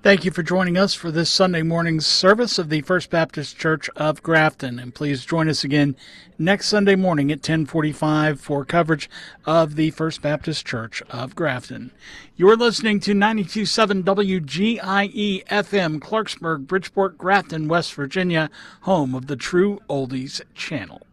Thank you for joining us for this Sunday morning's service of the First Baptist Church of Grafton. And please join us again next Sunday morning at 10:45 for coverage of the First Baptist Church of Grafton. You're listening to 92.7 WGIE FM, Clarksburg, Bridgeport, Grafton, West Virginia, home of the True Oldies channel.